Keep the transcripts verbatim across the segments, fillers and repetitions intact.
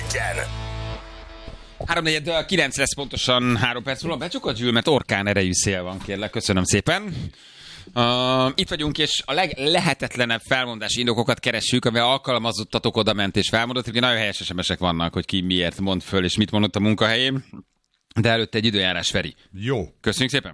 legyen. háromnegyed kilenc lesz pontosan három perc múlva. Becsukod, Zsül, mert orkán erejű szél van, kérlek. Köszönöm szépen. Uh, itt vagyunk, és a leglehetetlenebb felmondási indokokat keressük, amivel alkalmazottatok oda ment és felmondott. Nagyon helyes es em esek vannak, hogy ki miért mond föl, és mit mondott a munkahelyén. De előtte egy időjárás, Feri. Jó. Köszönjük szépen.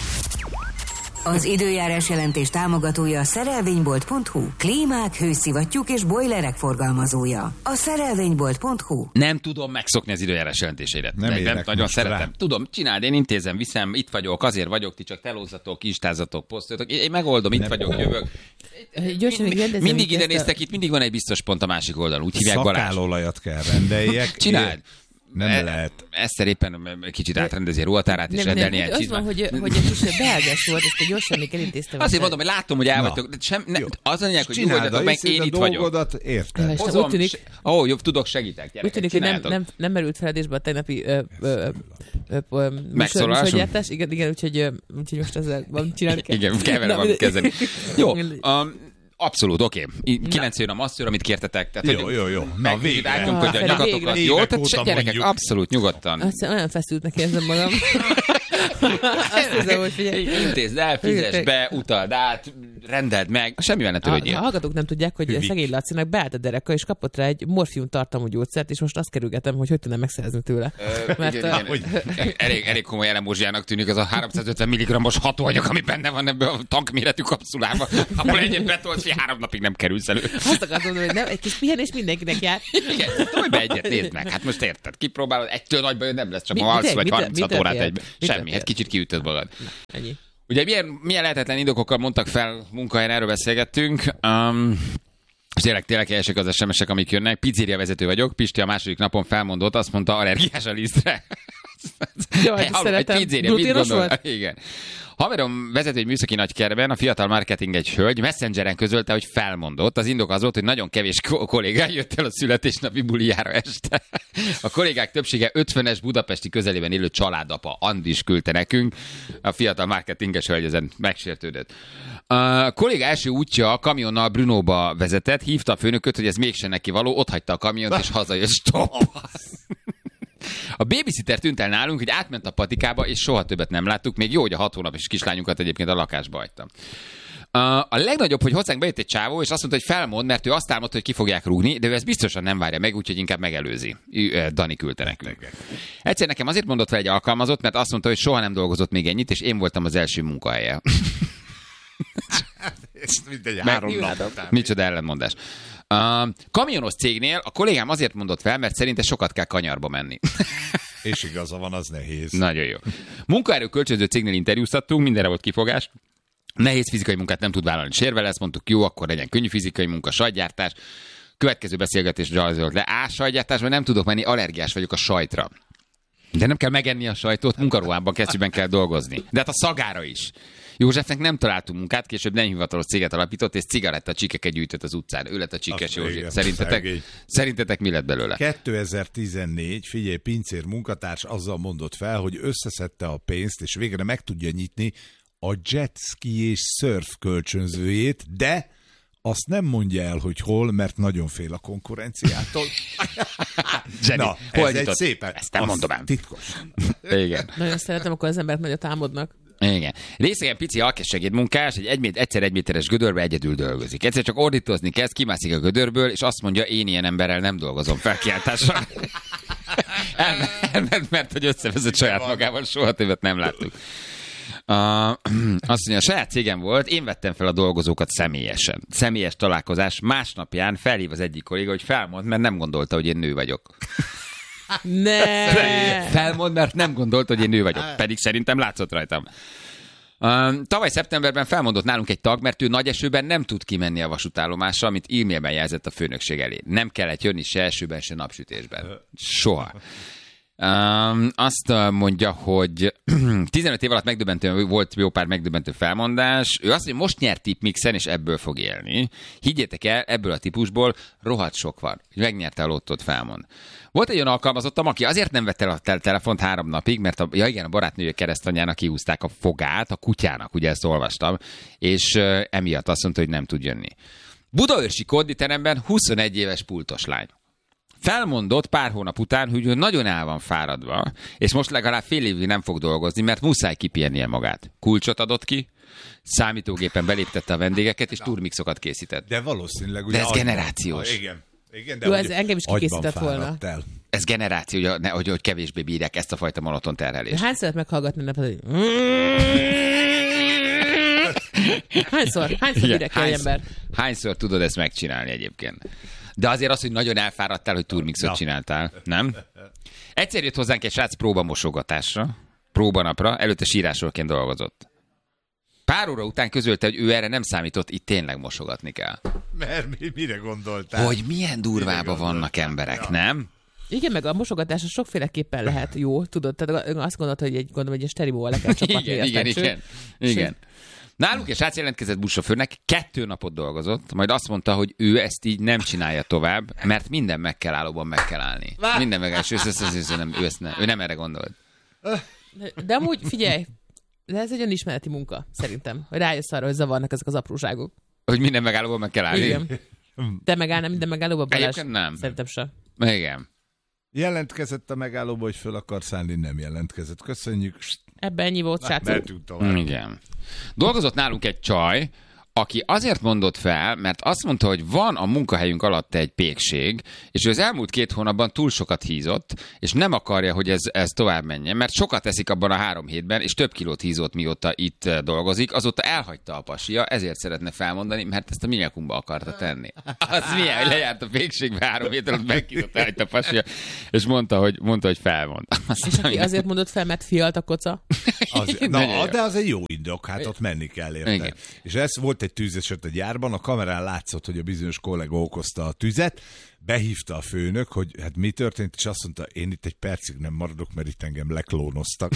Az időjárás jelentés támogatója a szerelvénybolt pont hu. Klímák, hőszivattyúk és bojlerek forgalmazója. A szerelvénybolt pont hu. Nem tudom megszokni az időjárás jelentéseidet. Nem érek nagyon szeretem. rá. Tudom, csináld, én intézem, viszem, itt vagyok, azért vagyok, ti csak telózatok, instázatok, posztoltok. Én megoldom, itt nem vagyok, jövök. Gyorsan még kérdezem, Mindig ide néztek, itt mindig van egy biztos pont a másik oldalon. Úgy hívják Balázs. Szakálolajat kell rendeljek. Csináld. Nem e, lehet. Eszter éppen kicsit átrendezi a ruhatárát, és rendelni egy az van, hogy, hogy egy kis belges volt, ezt a gyorsan még elintéztem. Azért mondom, hogy látom, hogy el vagytok. Sem, ne, az a lényeg, hogy nyugodjatok meg, én itt vagyok. Érted? Hozom, ó, oh, jobb, tudok, segítek. Úgy tűnik, hogy nem, nem, nem merült feledésbe a tegnapi műsorgyártás. Igen, igen, úgyhogy, úgyhogy most ezzel van csinálni kell. Igen, kell vele valamit kezdeni. Jó, abszolút, oké. Okay. Kilenc jön a masszőr, amit kértetek. Tehát, jó, jó, jó. Na, végre. Eltömködj a nyakatokat. Jó, tehát gyerekek, mondjuk. Abszolút nyugodtan. Azt olyan feszültnek érzem magam. Azt hiszem, hogy figyelj. Intézd el, fizess be, utald át, rendeld meg, semmivel ne törődjél. A hallgatók nem tudják, hogy Hüvik. Szegény Lacinak beállt a dereka, és kapott rá egy morfium tartalmú gyógyszert, és most azt kerülgetem, hogy hogy tudnám megszerezni tőle. Ö, Mert igen, a... igen. Hogy... elég, elég komoly elemózsiának tűnik az a háromszázötven milligrammos hatóanyag, ami benne van ebben a tankméretű kapszulában, ahol egyet betolsz, hogy három napig nem kerülsz elő. Azt akartam mondani, hogy nem, egy kis pihenés mindenkinek jár. Igen, tudom, be egyet nézd meg. Hát most érted, kipróbálod, egytől nagyba jön, nem lesz, csak ma alsz vagy harminchat órát egyben. Semmi, hát kicsit kiütöd magad. Ennyi. Ugye milyen, milyen lehetetlen indokokkal mondtak fel munkahelyen, erről beszélgettünk. Um, és tényleg, tényleg helyesek az es em esek, amik jönnek. Pizzéria vezető vagyok, Pisti a második napon felmondott, azt mondta, allergiás a lisztre. Jó, hát szeretem. Pizzéria, mit gondol? Igen. Haverom vezető egy műszaki nagykerben, a fiatal marketing egy hölgy Messengeren közölte, hogy felmondott. Az indok az volt, hogy nagyon kevés kollégák jött el a születésnapi bulijára este. A kollégák többsége ötvenes budapesti közelében élő családapa Andis küldte nekünk. A fiatal marketinges hölgy ezen megsértődött. A kolléga első útja a kamionnal Brunóba vezetett, hívta a főnököt, hogy ez mégsem neki való, otthagyta a kamiont és hazajött. Stop! A babysitter tűnt el nálunk, hogy átment a patikába, és soha többet nem láttuk. Még jó, hogy a hat hónapos kislányunkat egyébként a lakásba hagytam. A legnagyobb, hogy hozzánk bejött egy csávó, és azt mondta, hogy felmond, mert ő azt álmodta, hogy ki fogják rúgni, de ő ezt biztosan nem várja meg, úgyhogy inkább megelőzi. Ő, Dani küldte nekünk. Egyszer nekem azért mondott fel egy alkalmazott, mert azt mondta, hogy soha nem dolgozott még ennyit, és én voltam az első munkahelye. Micsoda ellenmondás. Uh, kamionos cégnél a kollégám azért mondott fel, mert szerinte sokat kell kanyarba menni. És igaza van, az nehéz. Nagyon jó. Munkaerő kölcsönző cégnél interjúztattunk, mindenre volt kifogás. Nehéz fizikai munkát nem tud vállalni, sérve lesz, mondtuk, jó, akkor legyen könnyű fizikai munka, sajtgyártás. Következő beszélgetés zsajzolt le. Á, sajtgyártásban nem tudok menni, allergiás vagyok a sajtra. De nem kell megenni a sajtot, munkaruhában kesztyűben kell dolgozni. De hát a szagára is. Józsefnek nem találtunk munkát, később nem hivatalos céget alapított, és cigaretta csikeket gyűjtött az utcán. Ő lett a csikes Józsi. Szerintetek, szerintetek mi lett belőle? kétezer-tizennégy, figyelj, pincér munkatárs azzal mondott fel, hogy összeszedte a pénzt, és végre meg tudja nyitni a jetski és surf kölcsönzőjét, de azt nem mondja el, hogy hol, mert nagyon fél a konkurenciától. Na, ez egy szépen. Ezt nem mondom ám. Titkos. Igen. Nagyon szeretem, akkor az embert nagyot álmodnak. Igen. Részegen pici alkessegédmunkás, egy, egy egyszer egy méteres gödörbe egyedül dolgozik. Egyszer csak ordítozni kezd, kimászik a gödörből, és azt mondja, én ilyen emberrel nem dolgozom felkiáltással. Elment, elment, mert hogy összevezett saját magával, soha többet nem láttuk. Uh, azt mondja, a saját cégem volt, én vettem fel a dolgozókat személyesen. Személyes találkozás másnapján felhív az egyik kolléga, hogy felmond, mert nem gondolta, hogy én nő vagyok. Ne! Felmond, mert nem gondolta, hogy én nő vagyok. Pedig szerintem látszott rajtam. Uh, tavaly szeptemberben felmondott nálunk egy tag, mert ő nagy esőben nem tud kimenni a vasútállomásra, amit e-mailben jelzett a főnökség elé. Nem kellett jönni se esőben, se napsütésben. Soha. Um, azt mondja, hogy tizenöt év alatt megdöbbentő, volt jó pár megdöbbentő felmondás. Ő azt mondja, hogy most nyert tipmixen, és ebből fog élni. Higgyétek el, ebből a típusból rohadt sok van. Megnyerte a lottót, felmond. Volt egy olyan alkalmazottam, aki azért nem vette el a tel- telefont három napig, mert a, ja igen, a barátnője keresztanyjának kihúzták a fogát, a kutyának, ugye ezt olvastam, és uh, emiatt azt mondta, hogy nem tud jönni. Budaörsi konditeremben huszonegy éves pultos lány. Felmondott pár hónap után, hogy ő nagyon el van fáradva, és most legalább fél évig nem fog dolgozni, mert muszáj kipihennie magát. Kulcsot adott ki, számítógépen beléptette a vendégeket, és turmixokat készített. De valószínűleg ugye... De ez agyban, generációs. Igen. Igen, de Jó, ez engem is kikészített volna. El. Ez generáció, hogy, hogy, hogy kevésbé bírják ezt a fajta monoton terhelést. Hányszor lehet meghallgatni napot, hogy... Hányszor? Hányszor bírják ki egy ember? Hányszor tudod ezt megcsinálni egyébként? De azért az, hogy nagyon elfáradtál, hogy turmixot ja. csináltál, nem? Egyszer jött hozzánk egy srác próbamosogatásra, próbanapra, előtte sírásról dolgozott. Pár óra után közölte, hogy ő erre nem számított, itt tényleg mosogatni kell. Mert mi, mire gondoltál? Hogy milyen durvában vannak emberek, ja. nem? Igen, meg a mosogatás sokféleképpen lehet jó, tudod? Tehát azt gondolod, hogy egy, gondolom, hogy egy steribóval le kell csapatni. Igen, igen, igen, igen. Nálunk egy srác jelentkezett buszsofőrnek, kettő napot dolgozott, majd azt mondta, hogy ő ezt így nem csinálja tovább, mert minden meg kell állóban meg kell állni. Minden meg és ő, ő, nem, ő, nem, ő nem erre gondolt. De amúgy figyelj, de ez egy olyan ismereti munka, szerintem. Hogy rájössz arra, hogy zavarnak ezek az apróságok. Hogy minden megállóban meg kell állni? Igen. Te megállnál minden megállóban, Balázs? Nem. Szerintem sem. Igen. Jelentkezett a megállóba, hogy föl akar szállni, nem jelentkezett. Köszönjük. Ebben ennyi volt, srácok. Igen. Dolgozott nálunk egy csaj, aki azért mondott fel, mert azt mondta, hogy van a munkahelyünk alatt egy pékség, és ő az elmúlt két hónapban túl sokat hízott, és nem akarja, hogy ez, ez tovább menjen, mert sokat eszik abban a három hétben, és több kilót hízott, mióta itt dolgozik, azóta elhagyta a pasia, ezért szeretne felmondani, mert ezt a minyakumba akarta tenni. Az milyen, hogy lejárt a pékségbe három hét alatt meghízott, elhagyta a pasia, és mondta, hogy, mondta, hogy felmond. És aki azért mondott fel, mert fialt a koca? Az, na, de az egy jó indok, hát ott menni kell érte. Igen. És ez volt egy tűzeset a gyárban, a kamerán látszott, hogy a bizonyos kollega okozta a tüzet, behívta a főnök, hogy hát mi történt, és azt mondta, én itt egy percig nem maradok, mert itt engem leklónoztak.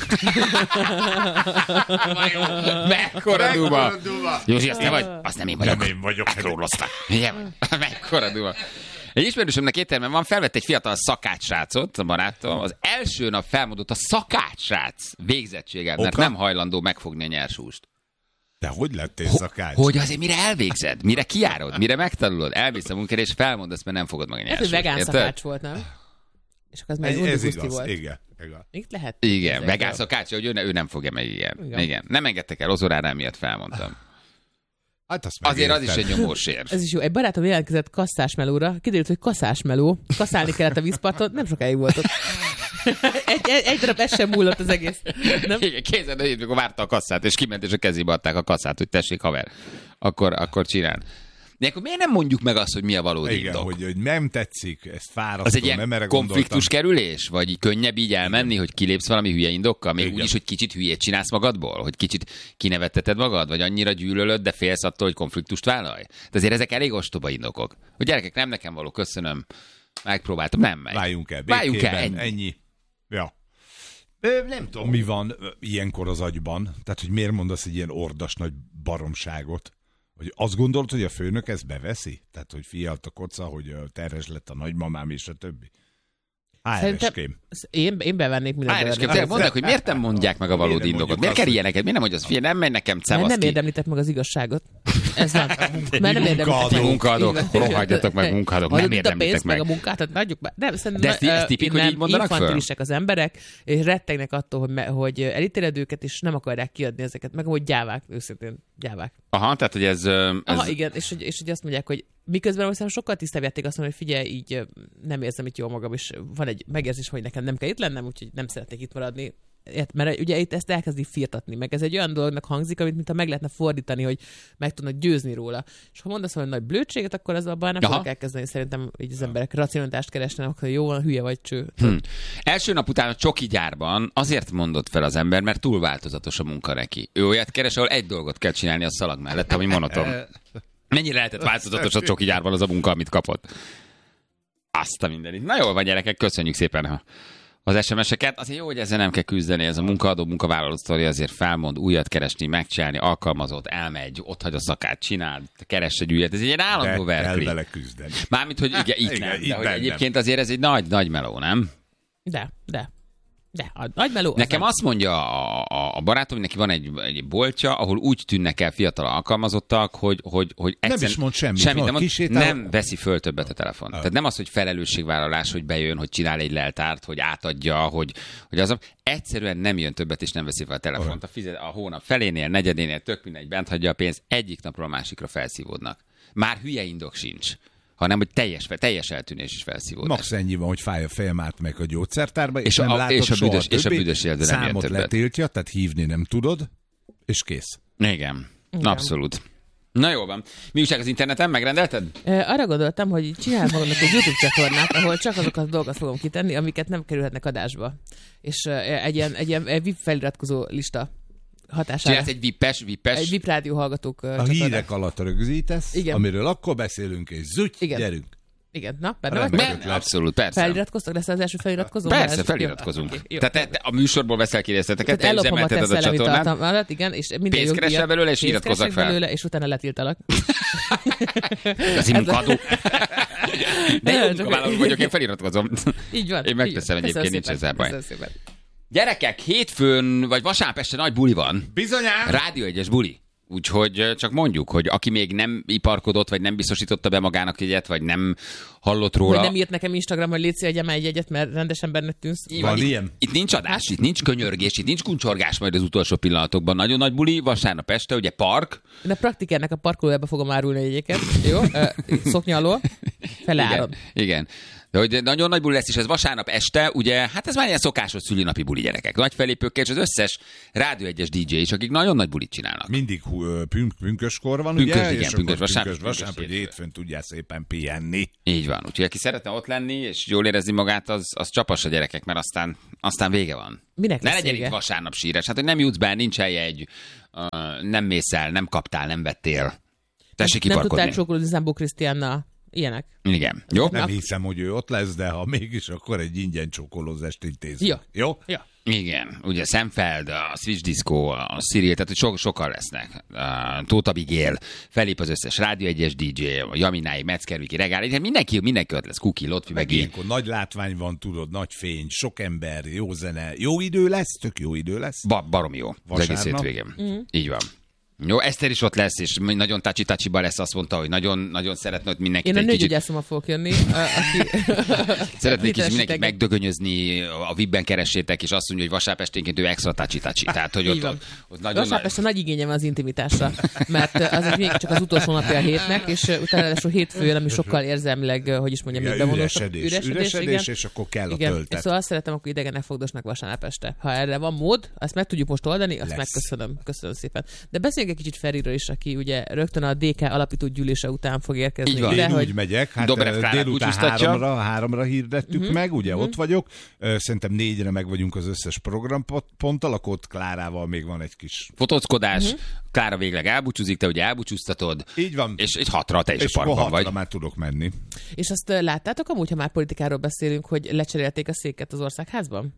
Mekkora duma! Józsi, azt nem vagy? Azt nem én vagyok. Nem én vagyok. Leklónoztak. Mekkora duma! Egy ismerősömnek étteremben van, felvett egy fiatal szakácssrácot, a barátom. Az első nap felmondott a szakácssrác végzettséggel, mert nem hajlandó megfogni a nyersúst. De hogy lettél szakács? Hogy azért mire elvégzed, mire kiárod, mire megtanulod, elmész a munkára, és felmondasz, mert nem fogod meg a nyersúst. Hát, hogy vegán szakács volt, nem? És akkor az meg ez igaz, volt. Igen. Igen. Itt lehet. Igen, vegán szakács, hogy ő, ne, ő nem fogja meg, igen. igen. igen. Nem engedtek el, Ozoránál miatt felmondtam. Hát azért az is egy nyomósér. Ez is jó. Egy barátom jelentkezett kasszásmelóra, kiderült, hogy kasszásmeló, kaszálni kellett a vízparton, nem sokáig volt ott. Egy, egy, egy darab ez sem múlott az egész. Nem? Igen, kézzel, de mikor várta a kasszát, és kiment, és a kezébe adták a kasszát, hogy tessék, haver, akkor, akkor csinál. De akkor miért nem mondjuk meg azt, hogy mi a valódi igen, indok? hogy, hogy nem tetszik, ezt fárasztó, az egy ilyen nem erre konfliktus kerülés? Vagy így könnyebb így elmenni, igen. hogy kilépsz valami hülye indokkal? Még úgy is, hogy kicsit hülyét csinálsz magadból? Hogy kicsit kinevetteted magad? Vagy annyira gyűlölöd, de félsz attól, hogy konfliktust vállalj? De azért ezek elég ostoba indokok. Hogy gyerekek, nem nekem való, köszönöm. Megpróbáltam, nem megy. Váljunk el, Váljunk el, ennyi. ennyi. Ja. Nem tudom, mi van ilyenkor az agyban. Tehát, hogy miért mondasz egy ilyen ordas nagy baromságot? Hogy azt gondolod, hogy a főnök ezt beveszi? Tehát, hogy fialt a koca, hogy terhes lett a nagymamám és a többi? há er es-kém. Én, én bevennék mindent. há er es-kém. Mondják, hogy miért nem mondják meg a valódi indokot? Miért kell ilyeneket? Miért nem mondja azt, figyelj, nem megy nekem cevaszki? Mert nem érdemlitek meg az igazságot. Ez van. Mert nem érdemlitek meg. Munkaadók, rohadjatok meg munkaadók, nem érdemlitek meg. meg a munkát, tehát adjuk be. Nem, de ez, ez tipik, hogy így mondanak föl? Infantilisek az emberek, és rettegnek attól, hogy, hogy elítéled őket, és nem akarják kiadni ezeket. Meg hogy gyávák, őszintén gyávák. Aha, tehát, hogy ez... ez... Aha, igen, és, és hogy azt mondják, hogy miközben aztán sokkal tisztább játék azt mondani, hogy figyelj, így nem érzem itt jól magam, és van egy megérzés, hogy nekem nem kell itt lennem, úgyhogy nem szeretnék itt maradni. Mert ugye itt ezt elkezdi firtatni, meg ez egy olyan dolognak hangzik, amit mintha meg lehetne fordítani, hogy meg tudnak győzni róla. És ha mondasz valami nagy blödséget, akkor az abban nem fogok elkezdeni szerintem így az emberek racionalitást keresnek, hogy jó van, hülye vagy cső. Hmm. Első nap után a csoki gyárban azért mondott fel az ember, mert túl változatos a munka neki. Ő olyat keres, ahol egy dolgot kell csinálni a szalag mellett, ami monoton. Mennyire lehetett változatos a csoki gyárban az a munka, amit kapott? Azt a mindenit. Na jól van, gyerekek, köszönjük szépen, ha az es em es-eket. Azért jó, hogy ezzel nem kell küzdeni, ez a munkaadó, munkavállaló sztori azért felmond, újat keresni, megcsinálni, alkalmazott, elmegy, ott hagy a szakát, csinál, keress egy újat. Ez egy ilyen állandó verkli. Kell vele küzdeni. Mármint, hogy igen, itt igen, nem, itt de hogy nem, egyébként nem. azért ez egy nagy, nagy meló, nem? De, de. De, a nagy meló. Nekem azt mondja a, a, a barátom, hogy neki van egy, egy boltja, ahol úgy tűnnek el fiatal alkalmazottak, hogy, hogy, hogy Nem is mond semmit. semmit Van, nem, mond, kisétál... nem veszi föl többet a telefon. Tehát nem az, hogy felelősségvállalás, hogy bejön, hogy csinál egy leltárt, hogy átadja, hogy, hogy az egyszerűen nem jön többet, és nem veszi fel a telefont. A, fizet, a hónap felénél, negyedénél, tök mindegy, bent hagyja a pénzt, egyik napról a másikra felszívódnak. Már hülye indok sincs, hanem hogy teljes, teljes eltűnés is felszívódás. Max ennyi van, hogy fáj a fejem, átmegyek a gyógyszertárba, és, És nem a- látod és a soha büdös- és a többé, büdös életben nem jön számot többet. letiltja, tehát hívni nem tudod, és kész. Igen, abszolút. Na jó van. Mi újság az interneten? Megrendelted? Arra gondoltam, hogy csinálok magamnak egy YouTube csatornát, ahol csak azokat a dolgokat fogom kitenni, amiket nem kerülhetnek adásba. És egy ilyen, egy ilyen V I P feliratkozó lista hatására. Csinálsz egy vippes, vippes. Egy V I P rádió hallgatók A csatornát. hírek alatt rögzítesz, Igen. amiről akkor beszélünk, és zügy, Igen. gyerünk. Igen, na, benne Rendben. vagy? Mert- Nem, abszolút, persze. Feliratkoztak? Lesz az első feliratkozó? Persze, Jó, feliratkozunk. oké, jó. Tehát te, te a műsorból veszel kérdezteteket, te Tehát ellopom a te üzemelteted a szellemi csatornát. tartalmadat, igen, és minden Pénzt jogdíjat- keresel belőle, és pénzt iratkozzak keresek fel. belőle, és utána letiltalak. Az én munkadó. De jó Csak- munkavállaló vagyok, én feliratkozom. Így van. Én megteszem így van. egyébként, Köszönöm nincs szépen, ezzel baj. köszönöm szépen. Gyerekek, hétfőn, vagy vasárnap este nagy buli van. Bizonyám! Rádió egyes buli. Úgyhogy ö, csak mondjuk, hogy aki még nem iparkodott, vagy nem biztosította be magának egyet, vagy nem hallott róla. Vagy nem írt nekem Instagram, hogy légy szíves, vegyem egy egyet, mert rendesen benne tűnsz. Van itt, ilyen? Itt nincs adás, itt nincs könyörgés, itt nincs kuncsorgás majd az utolsó pillanatokban. Nagyon nagy buli, vasárnap este, ugye park. Én a praktikernek a parkolójába fogom árulni egyébként. Jó? Ö, Szoknya alól. Feleállom. Igen, igen. De hogy nagyon nagy buli lesz, és ez vasárnap este, ugye, hát ez már ilyen szokásos szülinapi buli, gyerekek. Nagy felépőkkel, és az összes Rádió egyes dé dzsé is, akik nagyon nagy bulit csinálnak. Mindig hú, ö, pünk, pünköskor van, Pünkösd, ugye? igen, és pünkösd akkor vasárnap, pünkösd vasárnap, pünkösd hogy hétfőn. hétfőn tudjál szépen pihenni. Így van. Úgyhogy aki szeretne ott lenni, és jól érezni magát, az, az csapassa gyerekek, mert aztán, aztán vége van. Minek Ne lesz legyen vége? itt vasárnap sírás. Hát, hogy nem jutsz be, nincs eljegy, uh, nem mész el, nem kaptál, nem vettél. Tessék Nem kiparkodni. tudtál csókolódni Zambó Krisztiánnal. Ilyenek. Igen. Jó? Nem Na. hiszem, hogy ő ott lesz, de ha mégis, akkor egy ingyen csókolózást intézünk. Jó. Jó? Ja. Igen, ugye Szemfeld, a Switch Disco, a Cyril, tehát hogy so, sokan lesznek. Uh, Tóth Abigél, felép az összes Rádió egyes dé dzsé, a Jaminái, Metzgerviki, Regál, mindenki, mindenki ott lesz, Kuki, Lotfi, Meg meg én. ilyenkor nagy látvány van, tudod, nagy fény, sok ember, jó zene, jó idő lesz, tök jó idő lesz. Ba, barom jó, az egész Vasárnap. hétvégén. Mm. Így van. Jó, Eszter is ott lesz, és nagyon tácsi-tácsiba lesz, azt mondta, hogy nagyon, nagyon szeretne, hogy mindenkit Én a egy kicsit... nőgyógyászommal fogok jönni, a- aki... Szeretnék kicsit mindenkit hitelesítek. megdögönyözni, a vé i pé-ben keressétek, és azt mondja, hogy vasárnap esténként ő extra tácsi-tácsi. Tehát, hogy Így ott, van. ott, ott nagyon Vasárnap este nagy igényem van az intimitásra, mert azért még csak az utolsó napja a hétnek, és utána ráadásul hétfőn, ami sokkal érzelmileg, hogy is mondjam, még Ja, bevonósabb. üresedés, üresedés, és akkor kell a igen. töltet. Szóval azt szeretem, akkor idegenek fogdosnak vasárnap este. Ha erre van mód, azt meg tudjuk most oldani, azt Lesz. megköszönöm. Köszönöm szépen. De beszéljünk egy kicsit Feriről is, aki ugye rögtön a dé ká alapító gyűlése után fog érkezni. Így van. ide, Én hogy úgy megyek, hát Dobrev ö, Klárát délután búcsúztatja. háromra, háromra hirdettük Mhm. meg, ugye ott vagyok. Ö, Szerintem négyre meg vagyunk az összes programponttal, akkor ott Klárával még van egy kis... fotózkodás, Mhm. uh-huh. Klára végleg elbúcsúzik, te ugye elbúcsúztatod, Így van. és egy hatra te is és a akkor parkban hatra vagy. már tudok menni. És azt ö, láttátok amúgy, ha már politikáról beszélünk, hogy lecserélték a széket az országházban?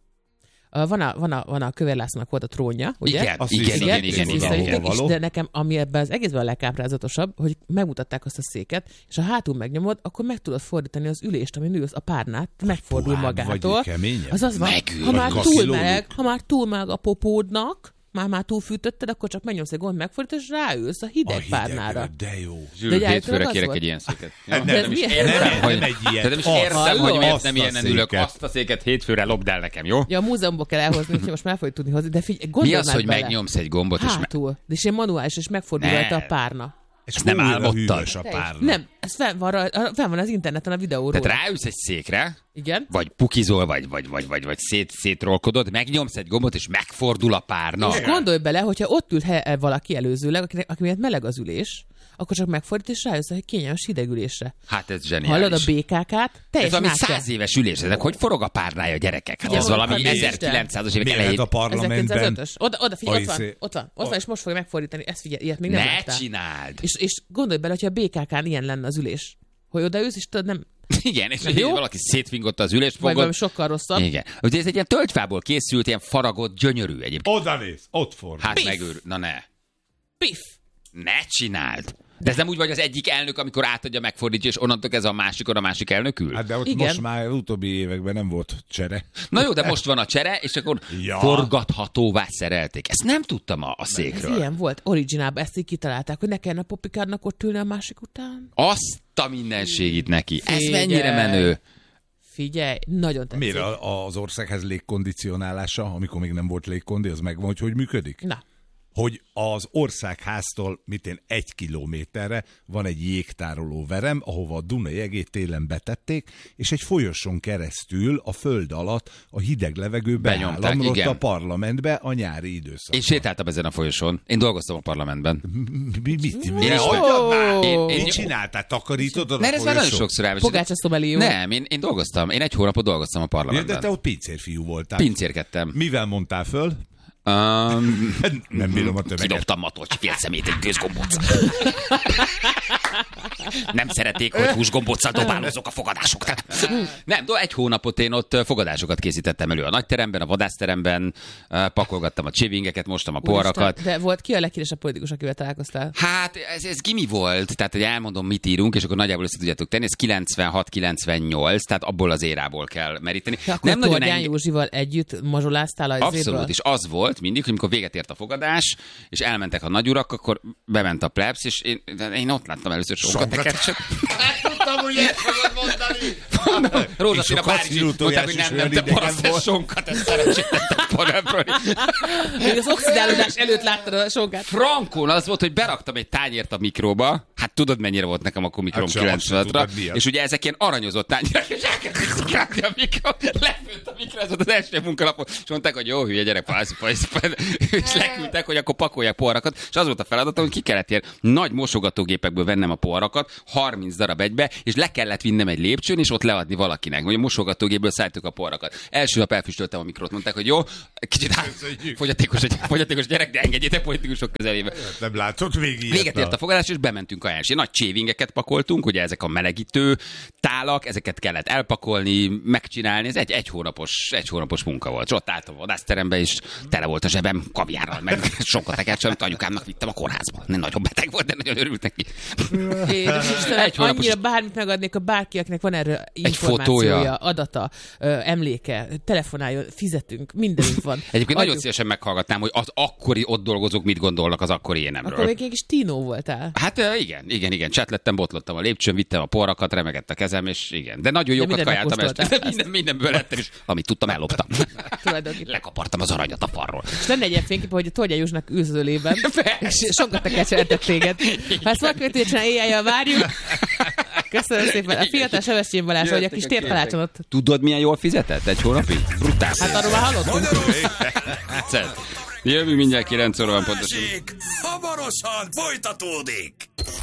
Ö, Van a, van a, van a Kövér Lászlónak volt a trónja, ugye? Igen, Azt igen, vissza- igen, és igen, ezt igen, visszavitték, igen. való. és de nekem, ami ebben az egészben a legkáprázatosabb, hogy megmutatták azt a széket, és ha hátul megnyomod, akkor meg tudod fordítani az ülést, ami ülsz, a párnát, megfordul puhább magától. vagy, keményebb? Az az van, Megül. ha már Vagy túl kaszilóduk. meleg, ha már túl meleg a popódnak, már már túlfűtötted, akkor csak megnyomsz egy gomb, megfordítod, és ráülsz a A hideg hidegre, párnára. de jó. Zsül, De egy hétfőre általában kérek az egy volt? ilyen széket. Nem, Ja, de ez nem is milyen? értem, Nem, hogy, nem egy ilyet. de nem is Azt, értem, hogy hallod? miért Azt nem a ilyenen ülök. széket. Azt a széket hétfőre lopd el nekem, jó? Ja, a múzeumból kell elhozni, úgyhogy most már fogjuk tudni hozni, de figyelj, Mi gondolj az, már hogy bele. megnyomsz egy gombot, és me- Hátul. És ilyen manuális, és megfordul Ne. rajta a párna. És Ezt nem újra álmodtad? hűvös a Te is. párna. Nem, ez fenn van, raj- fenn van az interneten a videóról. Tehát ráülsz egy székre, Igen. vagy pukizol, vagy, vagy, vagy, vagy, vagy szét, szétrolkodod, megnyomsz egy gombot, és megfordul a párna. És gondolj bele, hogyha ott ül he- valaki előzőleg, akinek, aki miatt meleg az ülés, akkor csak megfordít, és rájössz egy kényelmes hidegülésre. Hát ez zseniális. Hallod a bé ká ká-t? Ez Teljes valami más száz éves ülés, ezek hogy forog a párnája, gyerekek? Hát Ja, ez hogy valami a nézd, ezerkilencszázas évek Még elején. a parlamentben. ezerkilencszázötös. Oda, oda figyelj, ott van, Ajszé- ott van, ott van, és most fogja megfordítani. Ezt figyelj, ilyet még nem Ne láttál. csináld! És, és gondolj bele, hogyha a bé ká ká-n ilyen lenne az ülés, hogy odaülsz, és tudod, nem, Igen, és Nem jó? valaki szétfingotta az ülést, vagy valami fogod. sokkal rosszabb. Igen. Ugye ez egy ilyen tölgyfából készült, ilyen faragott, gyönyörű egyébként. Oda néz, ott fordul. Hát Piff! megőr, na ne. Piff! Ne csináld! De ez nem úgy vagy az egyik elnök, amikor átadja, megfordítja, és onnantól ez a másikon a másik elnök ül? Hát de ott Igen. most már utóbbi években nem volt csere. Na jó, de most van a csere, és akkor Ja. forgathatóvá szerelték. Ezt nem tudtam a, a Ez székről. ilyen volt. Originálban ezt így kitalálták, hogy ne kellene a popikárnak ott ülni a másik után. Azt a mindenségit neki. Ez Figyelj. mennyire menő. Figyelj, nagyon tetszik. Miért a- az országház légkondicionálása, amikor még nem volt légkondi, az megvan, hogy hogy működik? Na, Hogy az országháztól, mit én, egy kilométerre van egy jégtároló verem, ahova a Duna jegét télen betették, és egy folyosón keresztül a föld alatt a hideg levegő Benyomták, beállamodott igen. a parlamentbe a nyári időszakban. Én sétáltam ezen a folyosón. Én dolgoztam a parlamentben. Mi, mit? Én Mi? is- Hagyjad már! Én- én- Mit csináltál? Takarítottad a Mert ez már nagyon folyosón? sokszor elmesélt. Pogácsa szomelió. Nem, én, én dolgoztam. Én egy hónapot dolgoztam a Ja, parlamentben. de te ott pincérfiú voltál. Pincérkedtem. Mivel mondtál föl? Um, Nem bírom a tömeget. kidobtam Matolcsi fél szemét egy gőzgombóc. Nem szerették, hogy húsgombóccal dobálózok a fogadásoknál. Nem, do, egy hónapot én ott fogadásokat készítettem elő a nagyteremben, a vadászteremben, pakolgattam a csivingeket, mostam a poharakat. Úristen, de volt ki a leghíresebb politikus, akivel találkoztál? Hát ez, ez gimi volt, tehát hogy elmondom, mit írunk, és akkor nagyjából össze tudjátok tenni, ez kilencvenhat kilencvennyolc, tehát abból az érából kell meríteni. Ja, akkor nem nagyon Tordján enge- Józsival együtt mazsoláztál a Abszolút, izéből? és az volt mindig, hogy amikor véget ért a fogadás, és elmentek a nagyurak, akkor bement a plebs, és én, én ott láttam először sonkatekercset. Tudtam, hogy ezt fogod mondani. Rózsaszín a És a bárcsi, mondták, hogy kacsinútójás nem, is nem, olyan te idegen paraszt, ez volt. sonkat, ezt szerencsétletek parábról. Még az oxidálódás előtt láttad a sonkát. Frankón az volt, hogy beraktam egy tányért a mikróba, hát tudod, mennyire volt nekem akkor mikrom Hát se, azt sem kilencvenhatra, tudod, mi az. és ugye ezek ilyen aranyozott tányérek, és elkezdték szikálni a mikro, lefőtt a mikro, ez volt az első munkalapon, és mondták, hogy jó, hülye gyerek, pajsz, pajsz, és leküldtek, hogy akkor pakolják poharakat, és az volt a feladatom, hogy ki kellett ilyen nagy mosogatógépekből vennem a poharakat, harminc darab egybe, és le kellett vinnem egy lépcsőn, és ott leadni valakinek, hogy a mosogatógépből szálltuk a poharakat. Első nap elfüstöltem a mikrot, mondták, hogy jó, kicsit át, fogyatékos, egy, fogyatékos gyerek, de engedjétek politikusok közelébe. Nem látszott végig. Véget ért a fogadás, és bementünk ajánlani. Nagy csévingeket pakoltunk, ugye ezek a melegítő tálak, ezeket kellett elpakolni, megcsinálni. Ez egy, egy, hónapos, egy hónapos munka volt. És ott álltam a vadászterembe, és tele volt a zsebem kaviárral, meg sokat tekercsel, amit anyukámnak vittem a kórházba. Nem nagyon beteg volt, de nagyon örült neki. Édes Istenem, Egy hónapos- annyira bármit megadnék a bárki, akinek van erről információja, fotója. adata, ö, emléke, telefonáljon, fizetünk, mindenünk van. Egyébként nagyon Adjuk. szívesen meghallgatnám, hogy az akkori ott dolgozók mit gondolnak az akkori énemről. Akkor még egy kis Tino voltál. Hát ö, igen, igen, igen. Csetlettem, botlottam a lépcsőn, vittem a poharakat, remegett a kezem, és igen. De nagyon jókat mindent kajáltam megkóstoltál. este. Minden, mindenből lettem, és amit tudtam, elloptam. Tulajdonképpen. Lekapartam az aranyat a falról. És lenne egy ilyen fénykép, hogy a Tordján Józsnak űzőlében, Persze. és sokat tekercseltett téged. Ha ezt valakivel csinál, éjjel várjuk. Köszönöm szépen. A fiatal Sebestyén Balázs, hogy a kis tértalácson ott. Tudod, milyen jól fizetett egy hónapig? Brutális. Hát arról már hallottunk. Tetszett. Jövünk mindjárt kilenc óra van pontosan. Hamarosan folytatódik!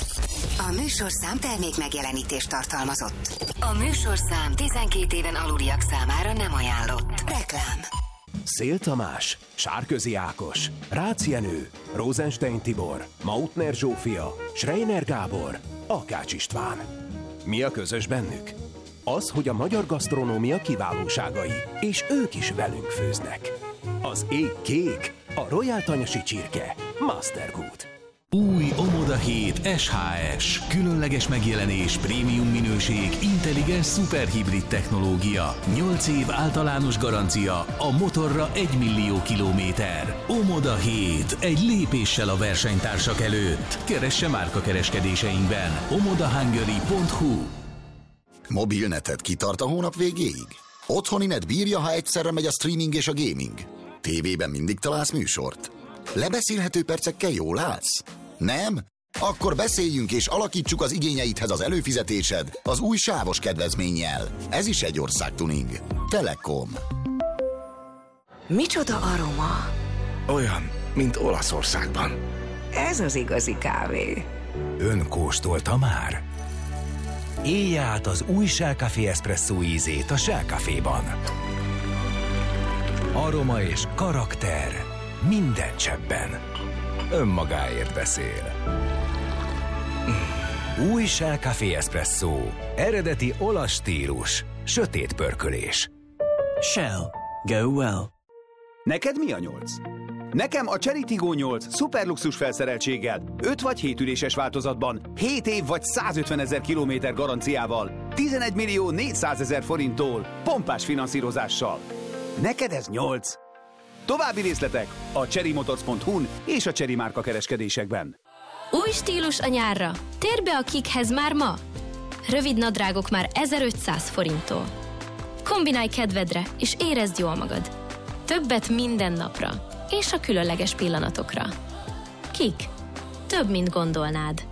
A műsorszám termék megjelenítést tartalmazott. A műsorszám tizenkét éven aluliak számára nem ajánlott. Reklám. Szél Tamás, Sárközi Ákos, Rácz Jenő, Rosenstein Tibor, Mautner Zsófia, Schreiner Gábor, Akács István. Mi a közös bennük? Az, hogy a magyar gasztronómia kiválóságai, és ők is velünk főznek. Az ég kék, a Royal Tanyasi csirke, Mastergood. Új Omoda hét es há es. Különleges megjelenés, prémium minőség, intelligens szuperhibrid technológia. nyolc év általános garancia, a motorra egy millió kilométer. Omoda hét. Egy lépéssel a versenytársak előtt. Keresse márka kereskedéseinkben. omodahungary pont hu. Mobilneted kitart a hónap végéig? Otthoni net bírja, ha egyszerre megy a streaming és a gaming? Tévében mindig találsz műsort? Lebeszélhető percekkel jól állsz? Nem? Akkor beszéljünk és alakítsuk az igényeidhez az előfizetésed az új sávos kedvezménnyel. Ez is egy országtuning. Telekom. Micsoda aroma? Olyan, mint Olaszországban. Ez az igazi kávé. Ön kóstolta már? Élje át az új Shell Café Espresso ízét a Shell Caféban. Aroma és karakter minden cseppben. Önmagáért beszél. Új Shell Café Espresso. Eredeti olasz stílus. Sötét pörkölés. Shell. Go well. Neked mi a nyolc? Nekem a Chery Tiggo nyolc szuperluxus felszereltséggel, öt vagy hét üléses változatban, hét év vagy százötvenezer kilométer garanciával, tizenegy millió négyszázezer forinttól, pompás finanszírozással. Neked ez nyolc. További részletek a cherrymotors pont hu-n és a Chery márka kereskedésekben. Új stílus a nyárra. Térj be a Kikhez már ma. Rövid nadrágok már ezerötszáz forinttól. Kombinálj kedvedre, és érezd jól magad. Többet minden napra, és a különleges pillanatokra. Kik. Több, mint gondolnád.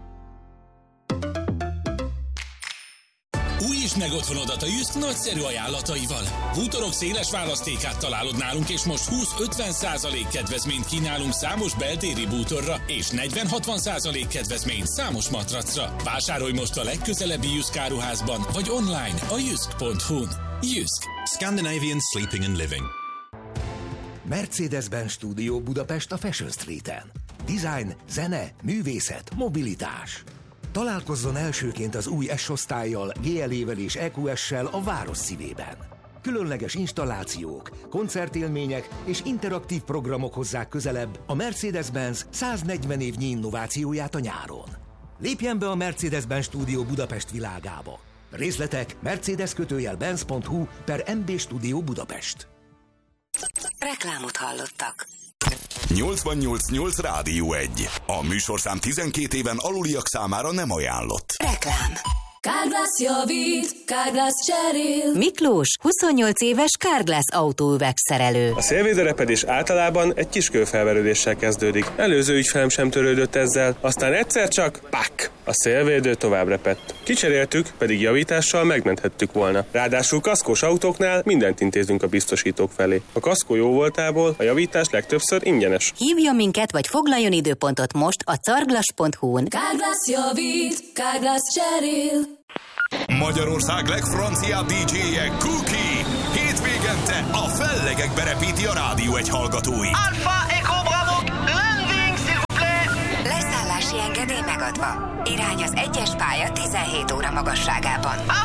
Újítsd meg otthonodat a Jysk nagyszerű ajánlataival. Bútorok széles választékát találod nálunk, és most húsz-ötven százalék kedvezményt kínálunk számos beltéri bútorra, és negyven-hatvan százalék kedvezményt számos matracra. Vásárolj most a legközelebbi Jysk áruházban, vagy online a jysk pont hu-n. Jysk. Scandinavian Sleeping and Living. Mercedes-Benz Studio Budapest a Fashion Streeten. Design, zene, művészet, mobilitás. Találkozzon elsőként az új S-osztállyal, gé el é-vel és é kú es-sel a város szívében. Különleges installációk, koncertélmények és interaktív programok hozzák közelebb a Mercedes-Benz száznegyven évnyi innovációját a nyáron. Lépjen be a Mercedes-Benz Studio Budapest világába. Részletek mercedes kötőjel benz pont hu per em bé Studio Budapest. Reklámot hallottak. nyolcvannyolc nyolc Rádió egy. A műsorszám tizenkét éven aluliak számára nem ajánlott. Reklám. Carglass javít, Carglass cserél. Miklós, huszonnyolc éves Carglass autóüvegszerelő. A szélvédőrepedés általában egy kis kőfelverődéssel kezdődik. Előző ügyfelem sem törődött ezzel, aztán egyszer csak, pak! A szélvédő tovább repett. Kicseréltük, pedig javítással megmenthettük volna. Ráadásul kaszkós autóknál mindent intézünk a biztosítók felé. A kaszkó jó voltából a javítás legtöbbször ingyenes. Hívjon minket, vagy foglaljon időpontot most a carglass pont hu-n. Carglass javít, Carglass cserél. Magyarország legfranciább dé dzséje Cookie. Hétvégente a fellegekbe repíti a Rádió egy hallgatói. Alpha Echo Bravo, landing, s'il vous plaît. Leszállási engedély megadva. Irány az egyes pálya tizenhét óra magasságában.